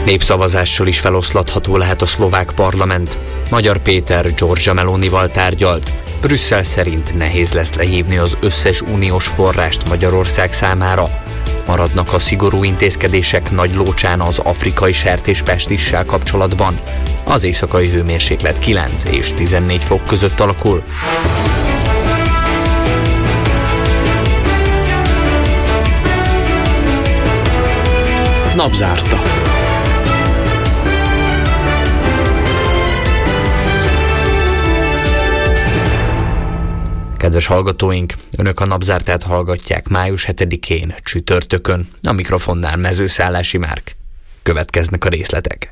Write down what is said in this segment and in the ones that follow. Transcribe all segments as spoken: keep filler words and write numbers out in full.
Népszavazással is feloszlatható lehet a szlovák parlament. Magyar Péter Giorgia Melonival tárgyalt. Brüsszel szerint nehéz lesz lehívni az összes uniós forrást Magyarország számára. Maradnak a szigorú intézkedések Nagy Lócsán az afrikai sertéspestissel kapcsolatban. Az éjszakai hőmérséklet kilenc és tizennégy fok között alakul. Napzárta. Kedves hallgatóink, Önök a Napzártát hallgatják május hetedikén, csütörtökön, a mikrofonnál Mezőszállási Márk. Következnek a részletek.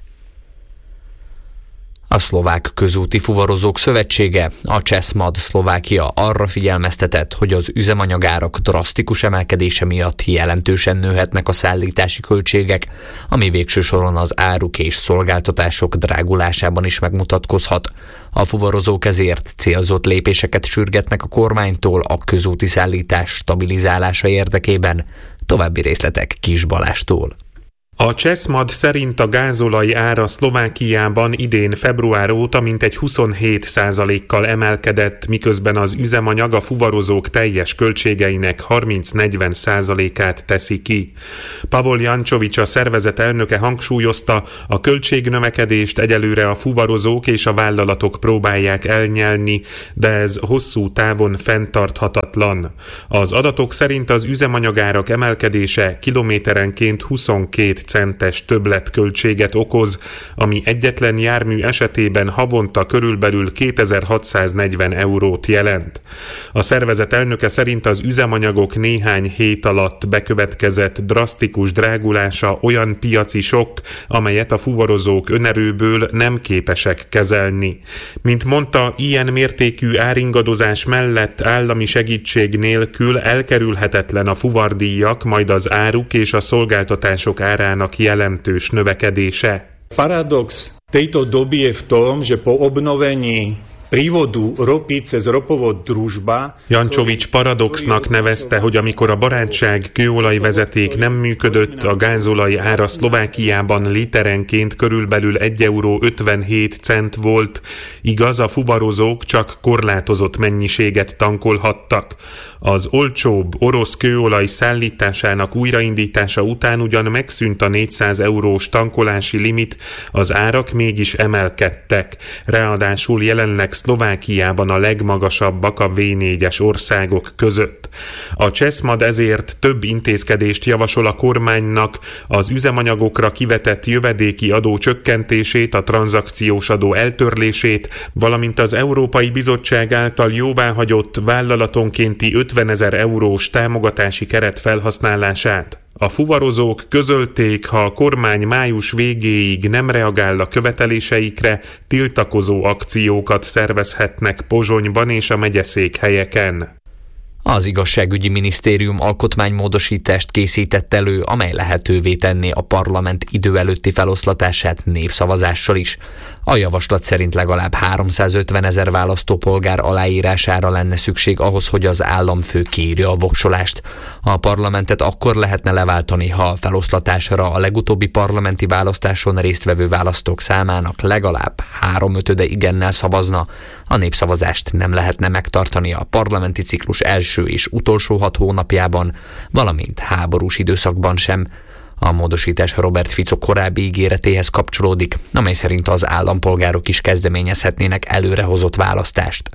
A Szlovák Közúti Fuvarozók Szövetsége, a Cseszmad Szlovákia arra figyelmeztetett, hogy az üzemanyagárak drasztikus emelkedése miatt jelentősen nőhetnek a szállítási költségek, ami végső soron az áruk és szolgáltatások drágulásában is megmutatkozhat. A fuvarozók ezért célzott lépéseket sürgetnek a kormánytól a közúti szállítás stabilizálása érdekében. További részletek Kis Balástól. A Cseszmad szerint a gázolaj ára Szlovákiában idén február óta mintegy huszonhét százalékkal emelkedett, miközben az üzemanyag a fuvarozók teljes költségeinek harminc-negyven százalékát teszi ki. Pavol Jancsovics, a szervezet elnöke hangsúlyozta, a költségnövekedést egyelőre a fuvarozók és a vállalatok próbálják elnyelni, de ez hosszú távon fenntarthatatlan. Az adatok szerint az üzemanyagárak emelkedése kilométerenként huszonkét centes többletköltséget okoz, ami egyetlen jármű esetében havonta körülbelül kétezer-hatszáznegyven eurót jelent. A szervezet elnöke szerint az üzemanyagok néhány hét alatt bekövetkezett drasztikus drágulása olyan piaci sokk, amelyet a fuvarozók önerőből nem képesek kezelni. Mint mondta, ilyen mértékű áringadozás mellett állami segítség nélkül elkerülhetetlen a fuvardíjak, majd az áruk és a szolgáltatások árának jelentős növekedése. Paradox tejto doby je v tom, že po obnovení prívodu ropy cez ropovod Družba. Jancsovics paradoxnak nevezte, hogy amikor a barátság kőolajvezeték nem működött, a gázolaj ára Szlovákiában literenként körülbelül egy euró ötvenhét cent volt, igaz, a fuvarozók csak korlátozott mennyiséget tankolhattak. Az olcsóbb orosz kőolaj szállításának újraindítása után ugyan megszűnt a négyszáz eurós tankolási limit, az árak mégis emelkedtek. Ráadásul jelenleg Szlovákiában a legmagasabbak a vé négyes országok között. A Cseszmad ezért több intézkedést javasol a kormánynak, az üzemanyagokra kivetett jövedéki adó csökkentését, a tranzakciós adó eltörlését, valamint az Európai Bizottság által jóváhagyott vállalatonkénti ötvenezer eurós támogatási keret felhasználását. A fuvarozók közölték, ha a kormány május végéig nem reagál a követeléseikre, tiltakozó akciókat szervezhetnek Pozsonyban és a megyeszékhelyeken. Az igazságügyi minisztérium alkotmánymódosítást készített elő, amely lehetővé tenné a parlament idő előtti feloszlatását népszavazással is. A javaslat szerint legalább háromszázötvenezer választópolgár aláírására lenne szükség ahhoz, hogy az államfő kiírja a voksolást. A parlamentet akkor lehetne leváltani, ha a feloszlatásra a legutóbbi parlamenti választáson résztvevő választók számának legalább háromötöde igennel szavazna. A népszavazást nem lehetne megtartani a parlamenti ciklus első és utolsó hat hónapjában, valamint háborús időszakban sem. A módosítás Robert Fico korábbi ígéretéhez kapcsolódik, amely szerint az állampolgárok is kezdeményezhetnének előrehozott választást.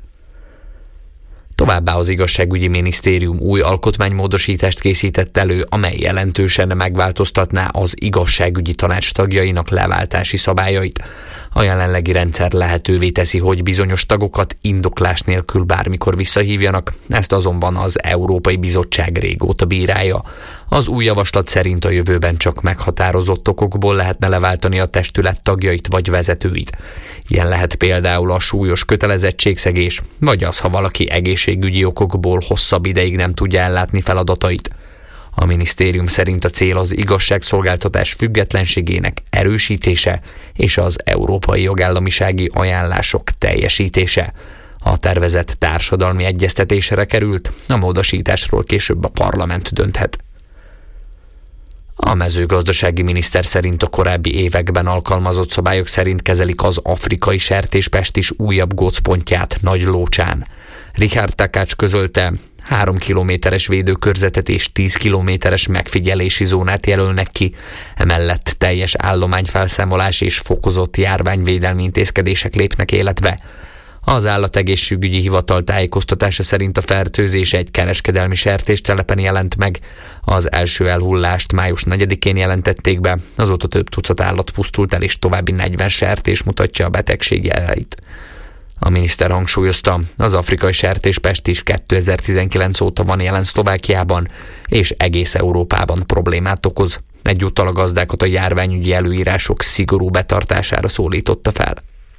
Továbbá az igazságügyi minisztérium új alkotmánymódosítást készített elő, amely jelentősen megváltoztatná az igazságügyi tanács tagjainak leváltási szabályait. A jelenlegi rendszer lehetővé teszi, hogy bizonyos tagokat indoklás nélkül bármikor visszahívjanak, ezt azonban az Európai Bizottság régóta bírálja. Az új javaslat szerint a jövőben csak meghatározott okokból lehetne leváltani a testület tagjait vagy vezetőit. Ilyen lehet például a súlyos kötelezettségszegés, vagy az, ha valaki egészségügyi okokból hosszabb ideig nem tudja ellátni feladatait. A minisztérium szerint a cél az igazságszolgáltatás függetlenségének erősítése és az európai jogállamisági ajánlások teljesítése. A tervezet társadalmi egyeztetésre került, a módosításról később a parlament dönthet. A mezőgazdasági miniszter szerint a korábbi években alkalmazott szabályok szerint kezelik az afrikai sertéspest is újabb gócpontját Nagylócsán. Richard Takács közölte, három kilométeres védőkörzetet és tíz kilométeres megfigyelési zónát jelölnek ki, emellett teljes állományfelszámolás és fokozott járványvédelmi intézkedések lépnek életbe. Az állategészségügyi hivatal tájékoztatása szerint a fertőzés egy kereskedelmi sertéstelepen jelent meg. Az első elhullást május negyedikén jelentették be, azóta több tucat állat pusztult el, és további negyven sertés mutatja a betegség jeleit. A miniszter hangsúlyozta, az afrikai sertéspest is kétezer-tizenkilenc óta van jelen Szlovákiában, és egész Európában problémát okoz. Egyúttal a gazdákat a járványügyi előírások szigorú betartására szólította fel.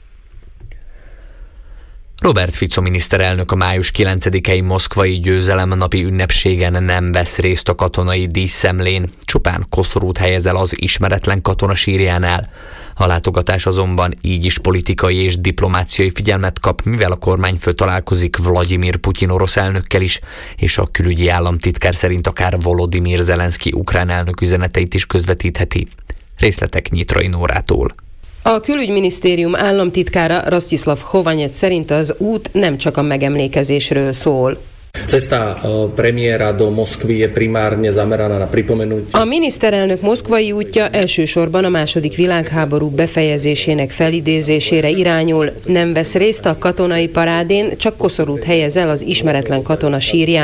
Robert Fico miniszterelnök a május kilencedikei moszkvai győzelemnapi ünnepségen nem vesz részt a katonai díszszemlén, csupán koszorút helyez el az ismeretlen katona sírjánál. A látogatás azonban így is politikai és diplomáciai figyelmet kap, mivel a kormányfő találkozik Vladimir Putyin orosz elnökkel is, és a külügyi államtitkár szerint akár Volodymyr Zelenszky ukrán elnök üzeneteit is közvetítheti. Részletek Nyitrai Nórától. A külügyminisztérium államtitkára Rostislav Chovanec szerint az út nem csak a megemlékezésről szól. Cesta premiéra do Moszkvy je primárne zameraná na pripomenutie. A miniszterelnök moszkvai útja elsősorban a második világháború befejezésének felidézésére irányul. Nem vesz részt a katonai parádén, csak koszorút helyez el az ismeretlen katona sírján.